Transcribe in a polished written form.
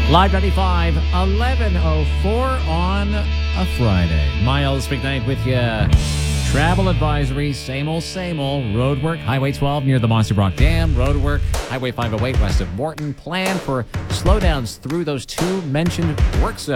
Live 95, 11:04 on a Friday. Miles McKnight with you. Travel advisory, same old, roadwork. Highway 12 near the Monster Brock Dam. Roadwork, Highway 508 west of Morton. Plan for slowdowns through those two mentioned work zones.